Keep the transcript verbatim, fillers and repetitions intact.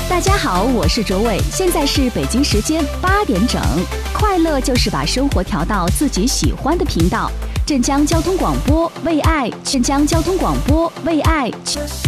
大家好，我是卓伟，现在是北京时间八点整。快乐就是把生活调到自己喜欢的频道。镇江交通广播为爱，镇江交通广播为爱。